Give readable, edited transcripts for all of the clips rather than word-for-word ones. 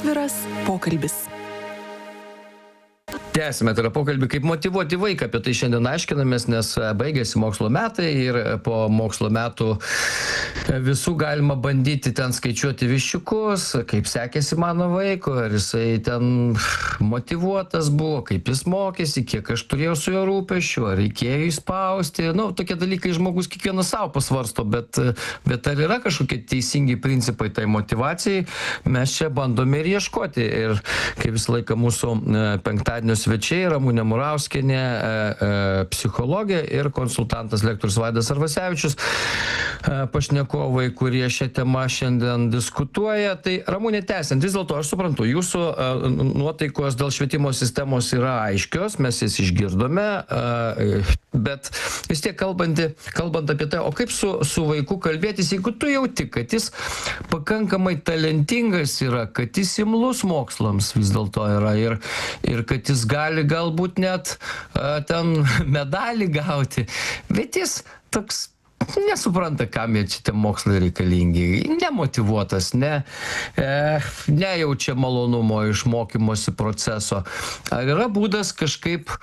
Atviras pokalbis. Tęsime tai yra pokalbį, kaip motyvuoti vaiką. Apie tai šiandien aiškinamės, nes baigėsi mokslo metai ir po mokslo metų visų galima bandyti ten skaičiuoti viščiukus, kaip sekėsi mano vaiko, ar jisai ten motyvuotas buvo, kaip jis mokėsi, kiek aš turėjau su juo rūpesčių, ar reikėjo įspausti. Tokie dalykai žmogus kiekvienas savo pasvarsto, bet ar yra kažkokie teisingi principai tai motyvacijai, mes čia bandome ir ieškoti. Ir kaip visą laiką mūsų penktadienio svečiai Ramunė Murauskienė, psichologė ir konsultantas lektorius Vaidas Arvasevičius, pašnekovai, kurie šią temą šiandien diskutuoja. Tai Ramunė, tęsiant, vis dėlto aš suprantu, jūsų nuotaikos dėl švietimo sistemos yra aiškios, mes jas išgirdome, bet vis tiek kalbant apie tai, o kaip su vaiku kalbėtis, jeigu tu jauti, kad jis pakankamai talentingas yra, kad jis imlus mokslams vis dėlto yra ir kad jis gali galbūt net ten medalį gauti, bet jis toks nesupranta, kam jie čia tie mokslai reikalingi, nemotyvuotas, nejaučia malonumo iš mokymosi proceso. Ar yra būdas kažkaip,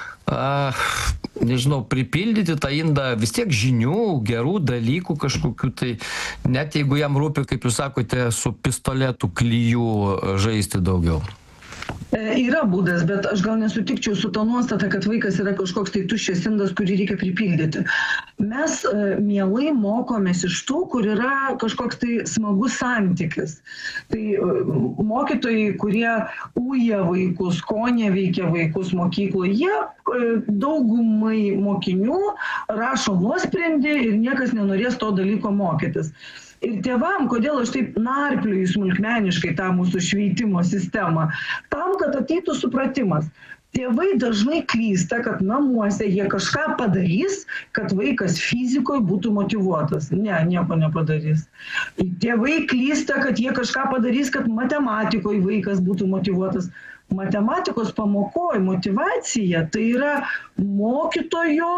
pripildyti tą indą vis tiek žinių, gerų dalykų kažkokių, tai net jeigu jam rūpi, kaip jūs sakote, su pistoletu klijų žaisti daugiau? Yra būdas, bet aš gal nesutikčiau su to nuostata, kad vaikas yra kažkoks tai tuščias indas, kurį reikia pripildyti. Mes mielai mokomės iš tų, kur yra kažkoks tai smagus santykis. Tai mokytojai, kurie uja vaikus, ko neveikia vaikus mokykloje, jie daugumai mokinių rašo nuosprendį ir niekas nenorės to dalyko mokytis. Ir tėvam, kodėl aš taip narpliuoju smulkmeniškai tą mūsų švietimo sistemą, tam, kad ateitų supratimas. Tėvai dažnai klysta, kad namuose jie kažką padarys, kad vaikas fizikoje būtų motyvuotas. Ne, nieko nepadarys. Tėvai klysta, kad jie kažką padarys, kad matematikoje vaikas būtų motyvuotas. Matematikos pamokoje motyvacija tai yra mokytojo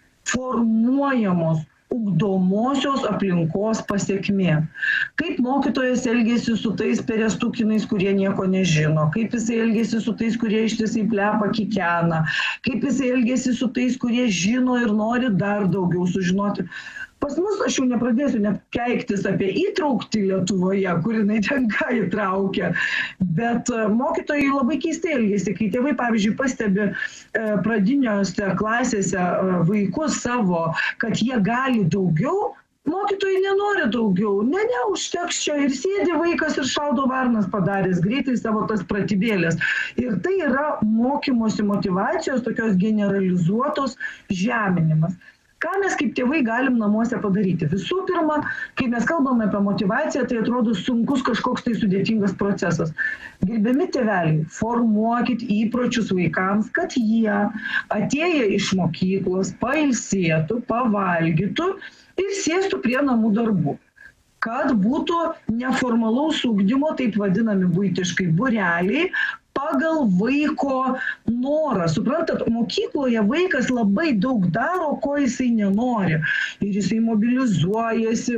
formuojamos ugdomosios aplinkos pasekmė. Kaip mokytojas elgėsi su tais perestukinais, kurie nieko nežino, kaip jisai elgėsi su tais, kurie ištisai plepa kikena, kaip jisai elgėsi su tais, kurie žino ir nori dar daugiau sužinoti. Pas mus aš jau nepradėsiu net keiktis apie įtraukti Lietuvoje, kur jinai ten ką įtraukia, bet mokytojai labai keistai elgėsi, kai tėvai, pavyzdžiui, pastebi pradiniuose klasėse vaikus savo, kad jie gali daugiau, mokytojai nenori daugiau, užteks čia ir sėdi vaikas ir šaudo varnas padaręs greitai savo tas pratybėlės. Ir tai yra mokymosi motyvacijos, tokios generalizuotos žeminimas. Ką mes kaip tėvai galim namuose padaryti? Visų pirma, kai mes kalbame apie motyvaciją, tai atrodo sunkus kažkoks tai sudėtingas procesas. Gerbiami tėveliai, formuokit įpročius vaikams, kad jie atėję iš mokyklos pailsėtų, pavalgytų ir sėstų prie namų darbų. Kad būtų neformalaus ugdymo, taip vadinami buitiškai būreliai, pagal vaiko norą. Suprantat, mokykloje vaikas labai daug daro, ko jisai nenori. Ir jisai mobilizuojasi,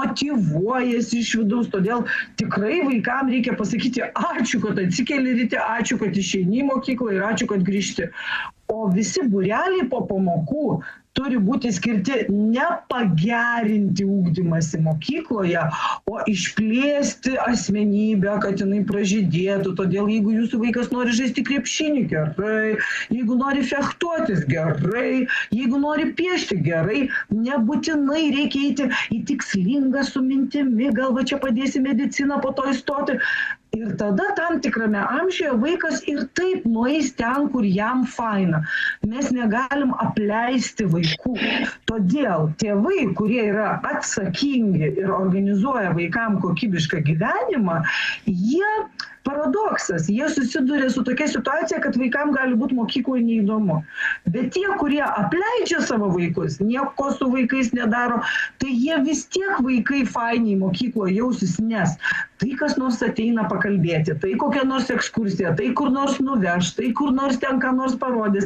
motyvuojasi iš vidaus. Todėl tikrai vaikams reikia pasakyti ačiū, kad atsikeli ryte, ačiū, kad išeini į mokyklą ir ačiū, kad grįžti. O visi būreliai po pamokų turi būti skirti ne pagerinti ugdymąsi mokykloje, o išplėsti asmenybę, kad jinai pražydėtų. Todėl jeigu jūsų vaikas nori žaisti krepšinį, gerai, jeigu nori fechtuotis, gerai, jeigu nori piešti, gerai, nebūtinai reikia eiti į tikslingą su mintimi, gal va čia padėsi mediciną po to įstoti. Ir tada tam tikrame amžiuje vaikas ir taip nueis ten, kur jam faina. Mes negalim apleisti vaikų. Todėl tėvai, kurie yra atsakingi ir organizuoja vaikam kokybišką gyvenimą, jie paradoksas, jie susiduria su tokia situacija, kad vaikam gali būti mokykloje neįdomu. Bet tie, kurie apleidžia savo vaikus, nieko su vaikais nedaro, tai jie vis tiek vaikai fainiai mokykloje jausis, nes tai kas nors ateina pakalbėti, tai kokia nors ekskursija, tai kur nors nuveš, tai kur nors ten ką nors parodys.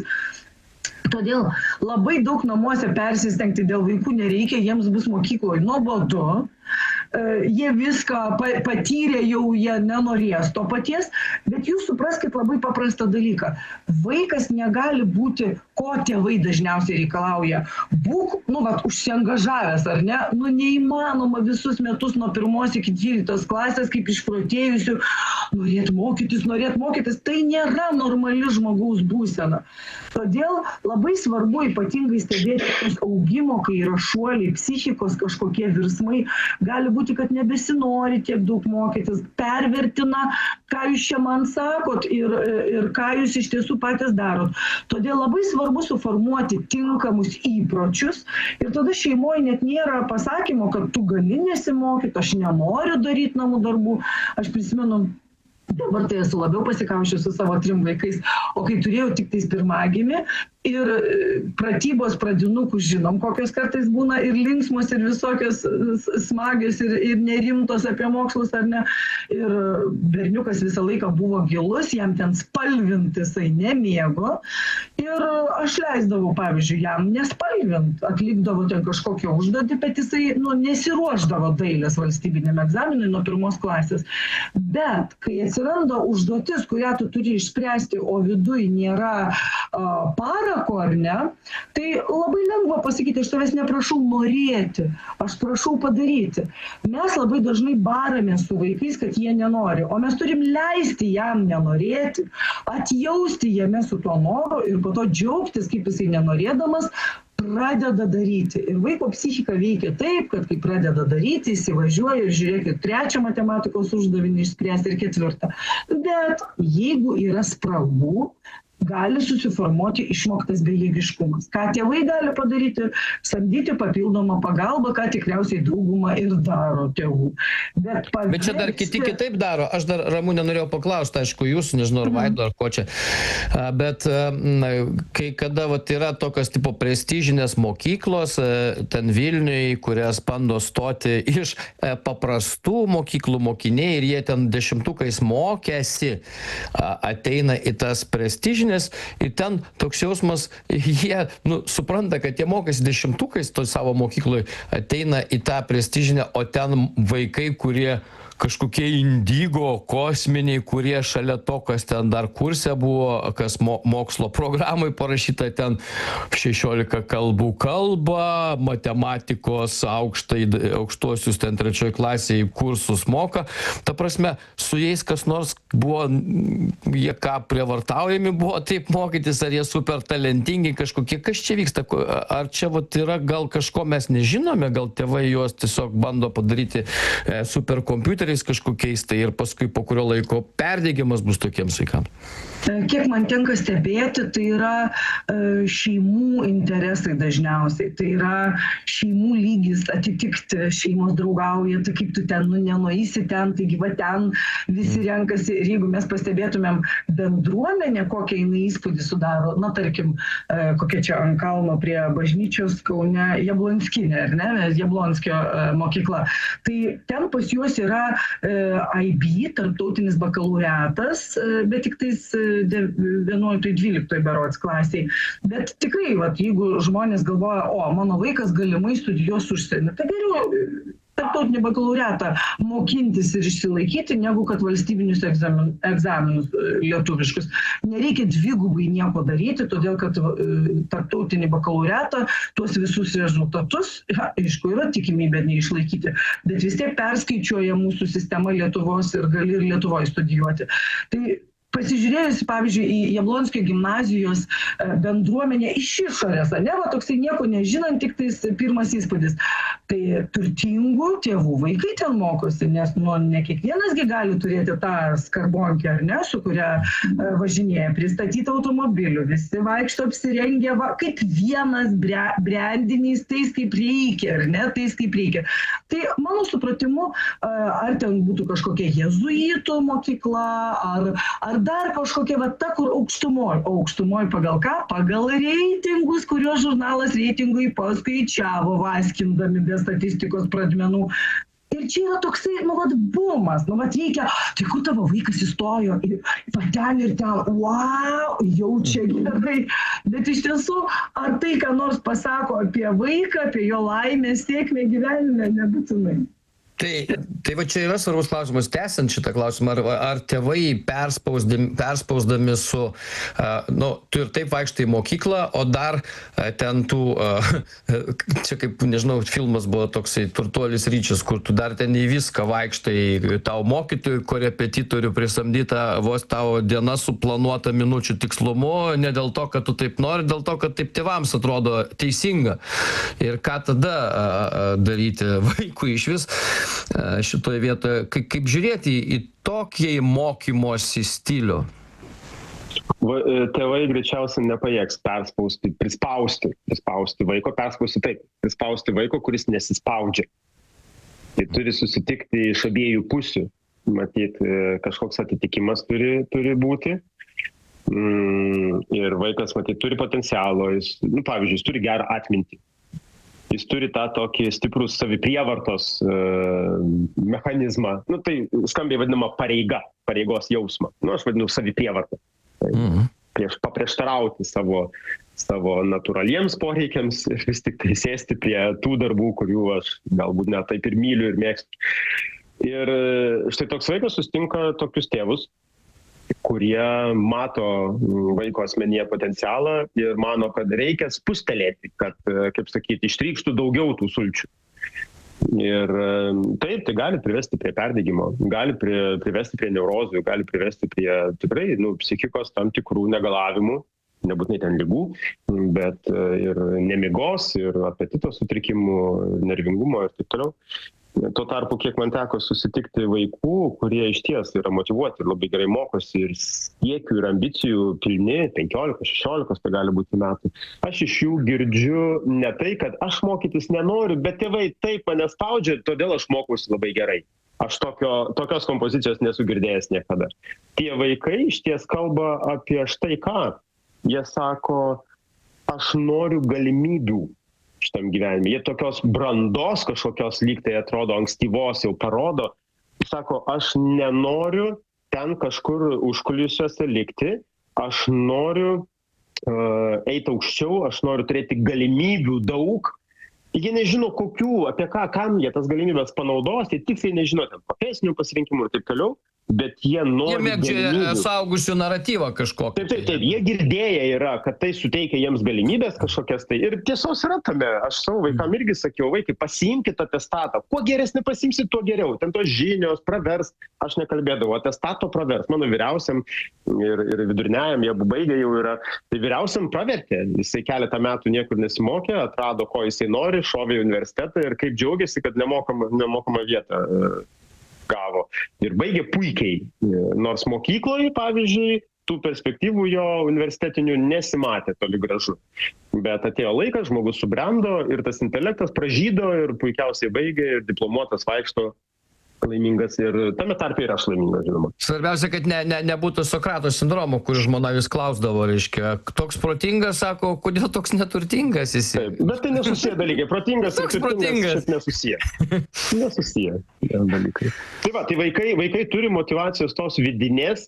Todėl labai daug namuose persistengti dėl vaikų nereikia, jiems bus mokykloje nuobodu. jie viską patyrė, jau jie nenorės to paties, bet jūs supraskit labai paprastą dalyką. Vaikas negali būti, ko tėvai dažniausiai reikalauja. Būk, užsiangažavęs, ar ne? Neįmanoma visus metus nuo 1 iki 12 klasės, kaip išprotėjusių, norėt mokytis. Tai nėra normali žmogaus būsena. Todėl labai svarbu ypatingai stebėti augimo, kai yra šuoliai, psichikos kažkokie virsmai. Gali būti, kad nebesinori tiek daug mokytis, pervertina, ką jūs čia man sakot ir ką jūs iš tiesų patys darot. Todėl labai svarbu suformuoti tinkamus įpročius ir tada šeimoje net nėra pasakymo, kad tu gali nesimokyti, aš nenoriu daryti namų darbų. Aš prisimenu, dabar tai esu labiau pasikaušiu su savo 3 vaikais, o kai turėjau tik tais pirmagimį ir pratybos pradinukų žinom, kokios kartais būna ir linksmos, ir visokios smagios, ir nerimtos apie mokslus, ar ne. Ir berniukas visą laiką buvo gilus, jam ten spalvinti jisai nemėgo. Ir aš leisdavau, pavyzdžiui, jam nespalvint, atlikdavo ten kažkokią užduotį, bet jisai nesiruošdavo dailės valstybiniam egzaminui nuo 1 klasės. Bet kai atsiranda užduotis, kurią tu turi išspręsti, o viduj nėra parako, ar ne, tai labai lengva pasakyti, aš tavęs neprašau norėti, aš prašau padaryti. Mes labai dažnai baramės su vaikais, kad jie nenori, o mes turim leisti jam nenorėti, atjausti jame su tuo noru ir po to džiaugtis, kaip jisai nenorėdamas pradeda daryti. Ir vaiko psichika veikia taip, kad kai pradeda daryti, įsivažiuoja ir žiūrėkit, 3 matematikos uždavinį išspręsti ir 4. Bet jeigu yra spragų, gali susiformuoti išmoktas bejėgiškumas. Ką tėvai gali padaryti? Samdyti papildomą pagalbą, ką tikriausiai dauguma ir daro tėvų. Bet čia dar kiti kitaip daro. Aš dar, Ramūnė, norėjau paklausti, aišku, jūs, nežinau, ar Vaido, ar ko čia. Bet kai kada yra tokios tipo prestižinės mokyklos, ten Vilniuje, kurias bando stoti iš paprastų mokyklų mokiniai ir jie ten 10-ukais mokėsi, ateina į tas prestižinės ir ten toks jausmas, jie supranta, kad jie mokėsi 10-ukais toj savo mokykloje, ateina į tą prestižinę, o ten vaikai, kurie kažkokie indigo, kosminiai, kurie šalia to, kas ten dar kurse buvo, kas mokslo programai parašyta, ten 16 kalbų kalba, matematikos aukštuosius ten 3 klasėje kursus moka. Ta prasme, su jais kas nors buvo, jie ką prievartaujami buvo taip mokytis, ar jie super talentingi kažkokie, kas čia vyksta, ar čia yra gal kažko mes nežinome, gal tėvai juos tiesiog bando padaryti superkompiuteriais kažkokiais, tai ir paskui po kurio laiko perdėgymas bus tokiems vaikams. Kiek man tenka stebėti, tai yra šeimų interesai dažniausiai. Tai yra šeimų lygis atitikti, šeimos draugauja, tai kaip tu ten nenueisi ten, taigi va ten visi renkasi. Ir jeigu mes pastebėtumėm bendruomenę, kokią jinai įspūdį sudaro, tarkim, kokia čia ant kalno prie bažnyčios Kaune Jablonskinė, ar ne, Jablonskio mokykla. Tai ten pas juos yra IB, tarptautinis bakalaureatas, bet tik tais 11-12 berods klasiai. Bet tikrai, jeigu žmonės galvoja, mano vaikas galimai studijuos užsienį, tai geriau tarptautinį bakalaureatą mokintis ir išsilaikyti, negu kad valstybinius egzaminus lietuviškus. Nereikia dvigubai nieko daryti, todėl kad tarptautinį bakalaureatą, tuos visus rezultatus, aišku, yra tikimybė neišlaikyti, bet vis tiek perskaičiuoja mūsų sistema Lietuvos ir gali ir Lietuvoje studijuoti. Tai pasižiūrėjus, pavyzdžiui, į Jablonskio gimnazijos bendruomenę iš išorės, toksai nieko nežinant, tik tais pirmas įspūdis. Tai turtingų tėvų vaikai ten mokosi, nes ne kiekvienasgi gali turėti tą skarbonkę, ar ne, su kuria važinėja, pristatyti automobilių, visi vaikšto apsirengę, kaip vienas brandiniais, tais kaip reikia, ar ne, tais kaip reikia. Tai mano supratimu, ar ten būtų kažkokia jezuitų mokykla, ar dar kažkokia ta, kur aukštumoj pagal ką? Pagal reitingus, kuriuos žurnalas reitingui paskaičiavo, vaskindami be statistikos pradmenų. Ir čia yra toksai, bumas, reikia, tai kur tavo vaikas įstojo, ten ir ten, jau čia gerai. Bet iš tiesų, ar tai, ką nors pasako apie vaiką, apie jo laimę, sėkmę gyvenime, nebūtinai. Tai va čia yra svarbus klausimas, tęsiant šitą klausimą, ar tėvai perspausdami su, tu ir taip vaikštai į mokyklą, o dar ten tų, čia kaip, nežinau, filmas buvo toksai Turtuolis Ryčis, kur tu dar ten į viską vaikštai, tau mokytojų, korepetitorių prisamdyta, vos tavo diena suplanuota minučių tikslumu, ne dėl to, kad tu taip nori, dėl to, kad taip tėvams atrodo teisinga. Ir ką tada daryti vaikui iš vis šitoje vietoje, kaip žiūrėti į tokį mokymosi stilių? Tėvai greičiausiai nepajėgs prispausti vaiko, prispausti vaiko, kuris nesispaudžia. Tai turi susitikti iš abiejų pusių. Matyt, kažkoks atitikimas turi būti. Ir vaikas, matyt, turi potencialo, pavyzdžiui, jis turi gerą atmintį. Jis turi tą tokį stiprų saviprievartos mechanizmą. Tai skambiai vadinama pareigos jausmą. Aš vadinu saviprievartą. Paprieštarauti savo natūraliems poreikiams ir vis tik tai sėsti prie tų darbų, kurių aš galbūt net taip ir myliu ir mėgstu. Ir štai toks vaikas susitinka tokius tėvus, kurie mato vaiko asmenyje potencialą ir mano, kad reikia spustelėti, kad, kaip sakyti, ištrykštų daugiau tų sulčių. Ir taip, tai gali privesti prie perdegimo, gali privesti prie neurozių, gali privesti prie tikrai psichikos tam tikrų negalavimų, nebūtinai ten ligų, bet ir nemigos, ir apetito sutrikimų, nervingumo ir taip toliau. Tuo tarpu, kiek man teko susitikti vaikų, kurie išties yra motyvuoti ir labai gerai mokosi ir siekių ir ambicijų pilni, 15-16 tai gali būti metų. Aš iš jų girdžiu ne tai, kad aš mokytis nenoriu, bet tėvai taip mane spaudžia, todėl aš mokausi labai gerai. Aš tokios kompozicijos nesu girdėjęs niekada. Tie vaikai išties kalba apie štai ką. Jie sako, aš noriu galimybių šitam gyvenime. Jie tokios brandos kažkokios lygtai atrodo ankstyvos jau parodo. Jis sako, aš nenoriu ten kažkur užkulisiuose likti, aš noriu eiti aukščiau, aš noriu turėti galimybių daug. Jie nežino kokių, apie kam jie tas galimybės panaudos, jie tiksliai nežino ten profesinių pasirinkimų ir taip toliau. Bet jie nori Jie mėgdžia suaugusių naratyvą kažkokį. Taip, jie girdėję yra, kad tai suteikia jiems galimybės kažkokias tai. Ir tiesos yra tame. Aš savo vaikam irgi sakiau, vaikai, pasiimkite atestatą. Kuo geresnį pasiimsit, tuo geriau. Ten tos žinios, pravers. Aš nekalbėdavau, atestato pravers. Mano vyriausiam ir viduriniajam, jie baigė jau yra. Tai vyriausiam pravertė. Jisai keletą metų niekur nesimokė, atrado, ko jisai nori, šovė į universitetą ir kaip džiaugiasi, kad nemokamą vietą gavo. Ir baigė puikiai. Nors mokykloje, pavyzdžiui, tų perspektyvų jo universitetinių nesimatė toli gražu. Bet atėjo laikas, žmogus subrendo ir tas intelektas pražydo ir puikiausiai baigė ir diplomuotas vaikšto laimingas ir tame tarpe ir aš laimingas, žinoma. Svarbiausia, kad nebūtų Sokrato sindromo, kur žmona vis klausdavo, reiškia, toks protingas, sako, kodėl toks neturtingas esi? Taip, bet tai nesusiję dalykai. Protingas ir turtingas nesusiję. Nesusiję dalykai. Tai va, tai vaikai turi motyvacijos tos vidinės.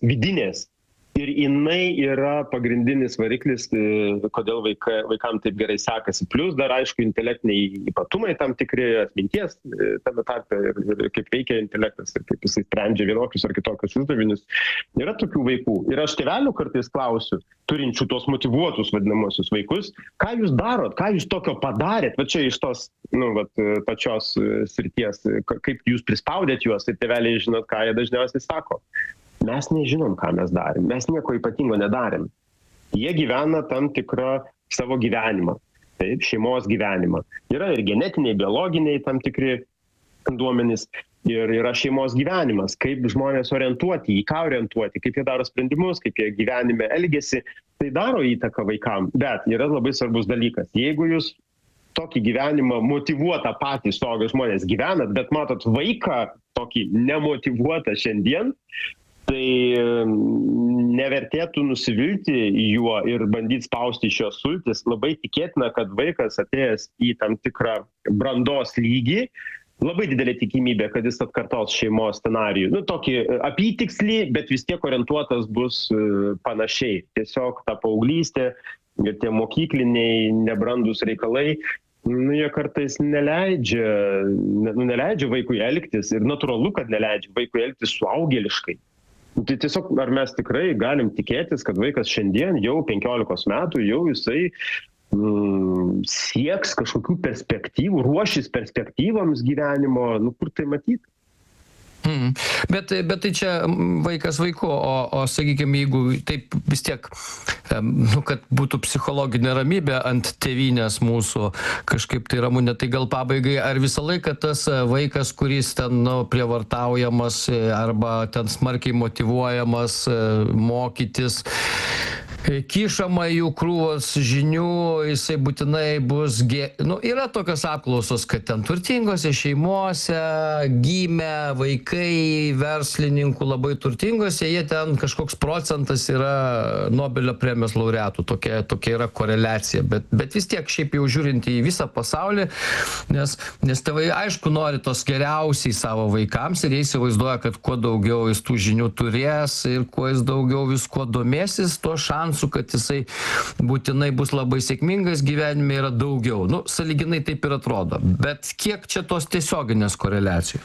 Ir jinai yra pagrindinis variklis, kodėl vaikam taip gerai sekasi. Plus dar, aišku, intelektiniai ypatumai tam tikri, atminties tame tarpe ir kaip veikia intelektas ir kaip jisai sprendžia vienokius ar kitokius uždavinius. Yra tokių vaikų. Ir aš tėvelių kartais klausiu, turinčių tos motyvuotus vadinamosius vaikus, ką jūs darot, ką jūs tokio padarėt, va čia iš tos pačios srities, kaip jūs prispaudėt juos, tai tėveliai žinot, ką jie dažniausiai sako. Mes nežinom, ką mes darėm. Mes nieko ypatingo nedarėm. Jie gyvena tam tikrą savo gyvenimą. Taip, šeimos gyvenimą. Yra ir genetiniai, biologiniai tam tikri duomenys. Ir yra šeimos gyvenimas. Kaip žmonės orientuoti, į ką orientuoti, kaip jie daro sprendimus, kaip jie gyvenime elgiasi. Tai daro įtaką vaikam. Bet yra labai svarbus dalykas. Jeigu jūs tokį gyvenimą motyvuotą patys suaugę žmonės gyvenat, bet matot vaiką tokį nemotyvuotą šiandien, tai nevertėtų nusivilti juo ir bandyti spausti iš jos sultis. Labai tikėtina, kad vaikas atėjęs į tam tikrą brandos lygį, labai didelė tikimybė, kad jis atkartos šeimos scenarijų. Tokį apytikslį, bet vis tiek orientuotas bus panašiai. Tiesiog ta paauglystė ir tie mokykliniai nebrandus reikalai jie kartais neleidžia vaikui elgtis ir natūralu, kad neleidžia vaikui elgtis suaugėliškai. Tai tiesiog, ar mes tikrai galim tikėtis, kad vaikas šiandien jau 15 metų, jau jisai sieks kažkokių perspektyvų, ruošis perspektyvoms gyvenimo, kur tai matyti? Bet tai čia vaikas vaiku, o sakykime, jeigu taip vis tiek, kad būtų psichologinė ramybė ant tėvynės mūsų, kažkaip tai ramūnė, tai gal pabaigai, ar visą laiką tas vaikas, kuris ten prievartaujamas arba ten smarkiai motyvuojamas mokytis, kišama jų krūvos žinių, jisai būtinai bus yra tokios apklausos, kad ten turtingose šeimose gimę vaikai verslininkų labai turtingose, jie ten kažkoks procentas yra Nobelio premijos laureatų, tokia yra koreliacija, bet vis tiek šiaip jau žiūrint į visą pasaulį, nes tėvai aišku nori tos geriausiai savo vaikams ir jie įsivaizduoja, kad kuo daugiau jis tų žinių turės ir kuo jis daugiau visko domėsis, to šansų, kad jisai būtinai bus labai sėkmingas gyvenime yra daugiau. Sąlyginai taip ir atrodo. Bet kiek čia tos tiesioginės koreliacijos?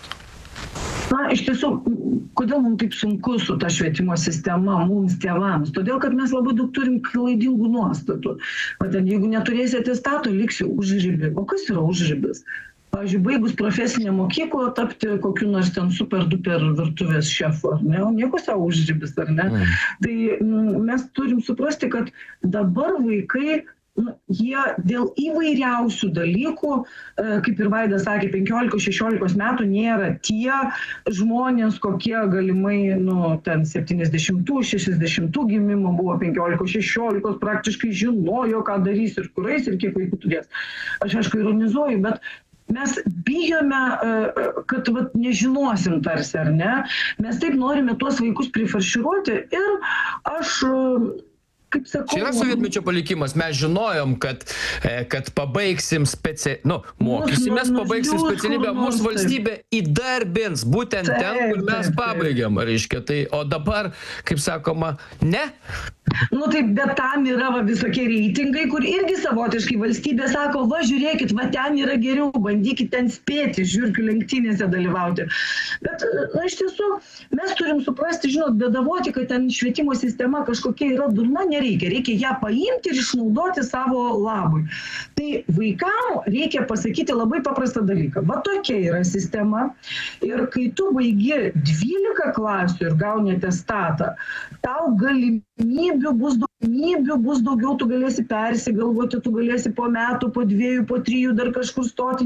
Iš tiesų, kodėl mums taip sunku su ta švietimo sistema, mums tėvams? Todėl, kad mes labai daug turim klaidingų nuostatų. Jeigu neturėsi atestato, liksi užribį. O kas yra užribis? Pavyzdžiui, baigus profesinę mokyklą tapti kokiu nors ten super duper virtuvės šefu, ar ne? O nieko savo užribis, ar ne? Tai mes turim suprasti, kad dabar vaikai, jie dėl įvairiausių dalykų, kaip ir Vaidas sakė, 15-16 metų nėra tie žmonės, kokie galimai, ten 70-60 gimimo buvo 15-16, praktiškai žinojo, ką darys ir kur eis ir kiek vaikų turės. Aš aišku ironizuoju, bet mes bijome, kad nežinosim tarsi, ar ne? Mes taip norime tuos vaikus prifarširuoti ir aš, kaip sakau... Čia yra sovietmečio palikimas, mes žinojom, kad pabaigsim mokysimės, pabaigsim specialybę, mūsų valstybė įdarbins būtent ten, kur mes pabaigiam, reiškia. Tai, o dabar, kaip sakoma, ne? Taip, bet tam yra visokie reitingai, kur irgi savotiškai valstybė sako, žiūrėkit, ten yra geriau, bandykit ten spėti, žiūrkių lenktynėse dalyvauti. Bet, iš tiesų, mes turim suprasti, bedavoti, kad ten švietimo sistema kažkokia yra durna, nereikia. Reikia ją paimti ir išnaudoti savo labui. Tai vaikam reikia pasakyti labai paprastą dalyką. Tokia yra sistema. Ir kai tu baigi 12 klasių ir gauni atestatą, tau galimybių bus daugiau, tu galėsi persigalvoti, tu galėsi po metų, po 2, po 3 dar kažkur stoti,